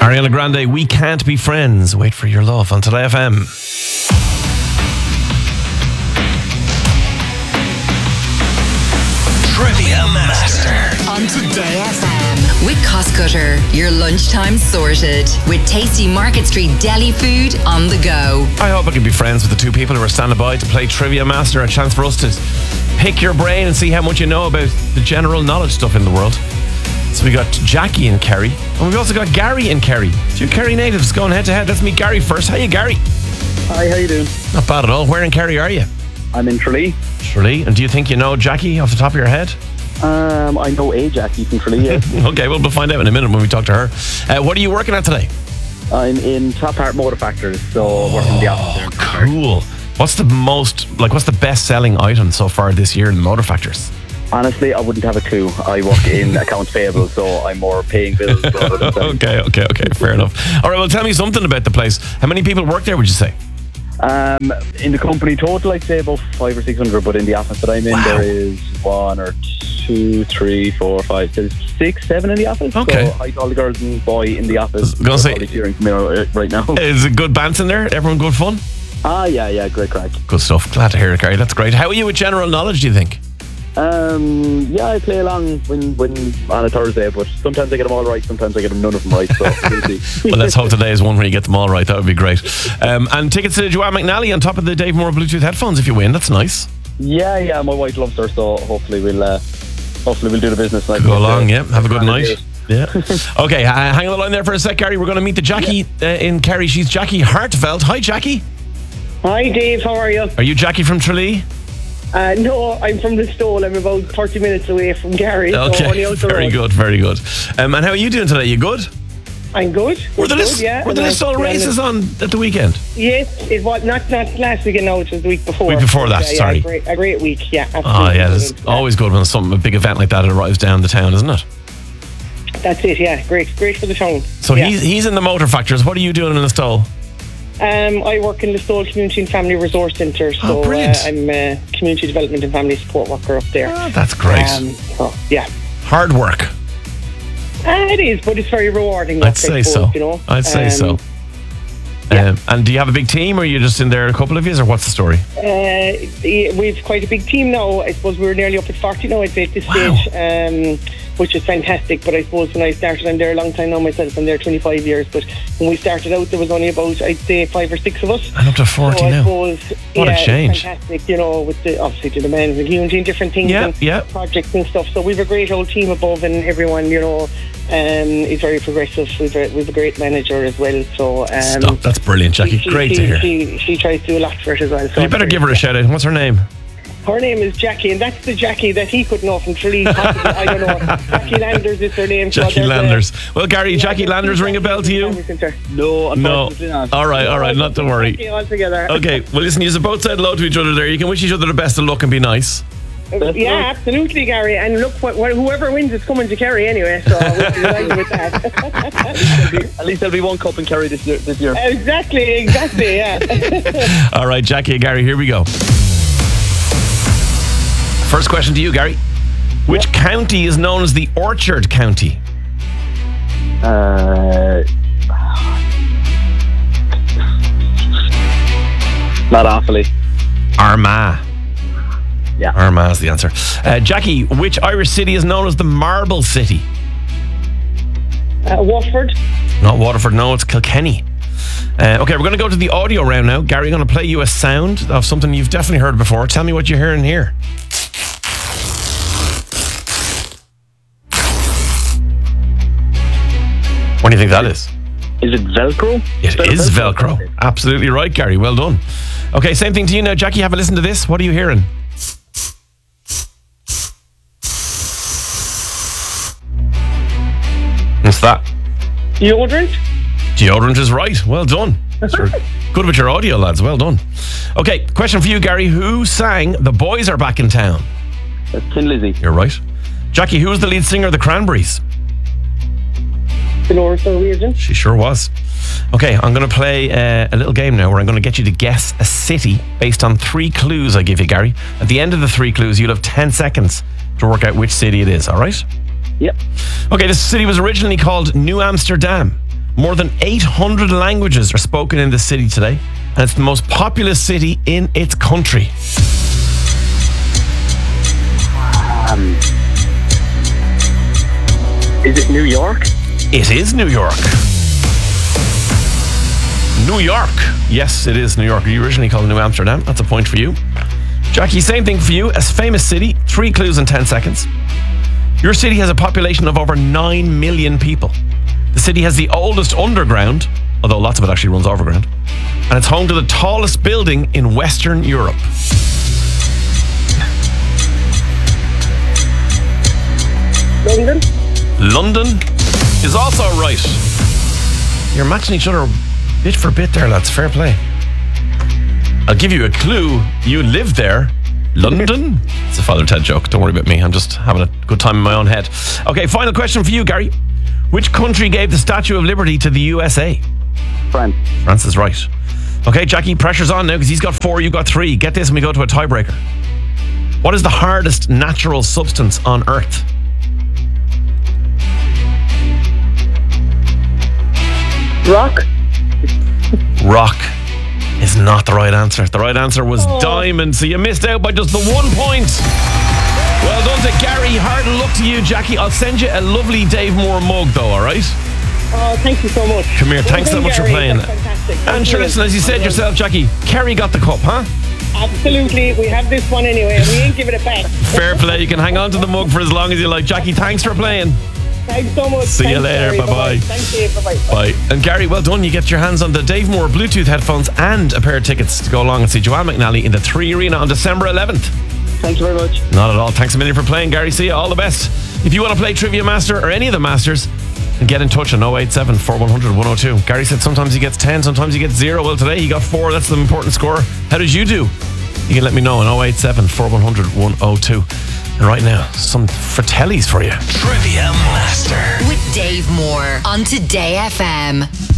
Ariana Grande, We Can't Be Friends. Wait for your love on Today FM. Trivia Master on Today FM with Cost Cutter. Your lunchtime sorted with tasty Market Street deli food on the go. I hope I can be friends with the two people who are standing by to play Trivia Master. A chance for us to pick your brain and see how much you know about the general knowledge stuff in the world. So we got Jackie and Kerry, and we've also got Gary and Kerry. Two Kerry natives going head to head. Let's meet Gary first. How you, Gary? Hi, how you doing? Not bad at all. Where in Kerry are you? I'm in Tralee. Tralee. And do you think you know Jackie off the top of your head? I know a Jackie from Tralee, yeah. Okay, well, we'll find out in a minute when we talk to her. What are you working at today? I'm in Top Part Motor Factors, so working in the office there. Cool. What's the best-selling item so far this year in Motor Factors? Honestly, I wouldn't have a clue. I work in accounts payable, so I'm more paying bills rather than selling. Okay, fair enough. All right, well, tell me something about the place. How many people work there, would you say? In the company total, I'd say about 500 or 600, but in the office that I'm in, there is 1 or 2, 3, 4, 5, 6, 7 in the office. Okay. So hi to all the girls and boy in the office. I was gonna say, probably cheering for me right now. Is it good bands in there? Everyone good fun? Yeah, great crack. Good stuff. Glad to hear it, Gary. That's great. How are you with general knowledge, do you think? Yeah, I play along when on a Thursday, but sometimes I get them all right, sometimes I get none of them right, so we'll see. Well, let's hope today is one where you get them all right. That would be great. And tickets to Joanne McNally on top of the Dave Moore Bluetooth headphones if you win. That's nice. Yeah, my wife loves her, so hopefully we'll do the business. Go along, yeah. Have a good night. Yeah. Okay, hang on the line there for a sec, Gary. We're going to meet the Jackie in Kerry. She's Jackie Hartveld. Hi, Jackie. Hi, Dave. How are you? Are you Jackie from Tralee? No, I'm from the Stole. I'm about 30 minutes away from Gary. Okay, so only out the road. Very good. And how are you doing today? You good? I'm good. Were the Listowel races on at the weekend? Yes, it was not last weekend. No, it was the week before. Week before that. Sorry. A great week. Yeah. Absolutely. Oh yeah, it's always good when a big event like that arrives down the town, isn't it? That's it. Yeah, great for the town. So he's in the Motor Factors. What are you doing in Listowel? I work in the Stole Community and Family Resource Centre, so I'm a community development and family support worker up there. Oh, that's great. Hard work. It is, but it's very rewarding. I'd say so. You know? I'd say so. And do you have a big team, or are you just in there a couple of you, or what's the story? We've quite a big team now. I suppose we're nearly up at 40 now, I'd say, at this stage, which is fantastic. But I suppose when I started, I'm there a long time now myself. I'm there 25 years. But when we started out, there was only about, I'd say, 5 or 6 of us. And up to 40 now. Suppose, what a change. Fantastic, with obviously the demands and community and different things and projects and stuff. So we've a great old team above, and everyone, is very progressive. We've a great manager as well. So that's brilliant, Jackie. Great to hear. She tries to do a lot for it as well. So you better give her a shout out. What's her name? Her name is Jackie, and that's the Jackie that he could know from Tralee. I don't know. Jackie Landers is her name. Jackie Landers. Well, Gary, Jackie Landers ring a bell to you? No, unfortunately not. All right, not to worry. Okay, well, listen, you both said hello to each other there. You can wish each other the best of luck and be nice. Yeah, absolutely, Gary. And look, whoever wins is coming to Kerry anyway, so we'll be delighted with that. At least there'll be one cup in Kerry this year. Exactly, yeah. All right, Jackie and Gary, here we go. First question to you, Gary. Which county is known as the Orchard County? Not awfully. Armagh. Yeah. Armagh is the answer. Jackie, which Irish city is known as the Marble City? Waterford. Not Waterford, no, it's Kilkenny. Okay, we're going to go to the audio round now. Gary, I'm going to play you a sound of something you've definitely heard before. Tell me what you're hearing here. What do you think that is? Is it Velcro? It is Velcro. Absolutely right, Gary. Well done. Okay, same thing to you now, Jackie. Have a listen to this. What are you hearing? What's that? Deodorant. Deodorant is right. Well done. Good with your audio, lads. Well done. Okay, question for you, Gary. Who sang The Boys Are Back in Town? That's Tin Lizzy. You're right. Jackie, who was the lead singer of the Cranberries? Dolores O'Riordan. She sure was. Okay, I'm going to play a little game now where I'm going to get you to guess a city based on 3 clues I give you, Gary. At the end of the 3 clues, you'll have 10 seconds to work out which city it is, all right? Yep. Okay, this city was originally called New Amsterdam. More than 800 languages are spoken in the city today, and it's the most populous city in its country. Is it New York? It is New York. New York. Yes, it is New York. You originally called it New Amsterdam. That's a point for you. Jackie, same thing for you. A famous city. 3 clues in 10 seconds. Your city has a population of over 9 million people. The city has the oldest underground, although lots of it actually runs overground. And it's home to the tallest building in Western Europe. London? London is also right. You're matching each other bit for bit there, lads. Fair play. I'll give you a clue. You live there. London? It's a Father Ted joke. Don't worry about me. I'm just having a good time in my own head. Okay, final question for you, Gary. Which country gave the Statue of Liberty to the USA? France. France is right. Okay, Jackie, pressure's on now because he's got 4, you've got 3. Get this and we go to a tiebreaker. What is the hardest natural substance on Earth? Rock? Rock is not the right answer. The right answer was diamond, so you missed out by just the 1 point. Well done to Gary. Hard luck to you, Jackie. I'll send you a lovely Dave Moore mug, though, all right? Oh, thank you so much. Come here. Thanks so much for Gary. playing. That's fantastic. And sure, listen, as you said yourself, Jackie, Kerry got the cup, huh? Absolutely. We have this one anyway, and we ain't giving it back. Fair play. You can hang on to the mug for as long as you like. Jackie, thanks for playing. Thanks so much. See you Thanks, later. Gary. Bye-bye. Thank you. Bye-bye. Bye. And Gary, well done. You get your hands on the Dave Moore Bluetooth headphones and a pair of tickets to go along and see Joanne McNally in the 3 Arena on December 11th. Thank you very much. Not at all. Thanks a million for playing, Gary. See you. All the best. If you want to play Trivia Master or any of the Masters, then get in touch on 087 4100 102. Gary said sometimes he gets 10, sometimes he gets 0. Well, today he got 4. That's the important score. How did you do? You can let me know on 087 4100 102. And right now, some Fratellis for you. Trivia Master With Dave Moore on Today FM.